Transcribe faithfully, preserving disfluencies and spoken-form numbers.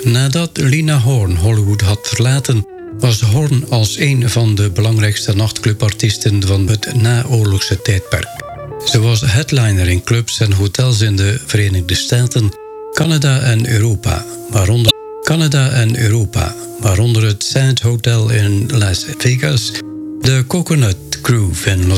Nadat Lena Horne Hollywood had verlaten, was Horne als een van de belangrijkste nachtclubartiesten van het naoorlogse tijdperk. Ze was headliner in clubs en hotels in de Verenigde Staten, Canada en Europa, waaronder, Canada en Europa, waaronder het Sand Hotel in Las Vegas, de Coconut Grove in Los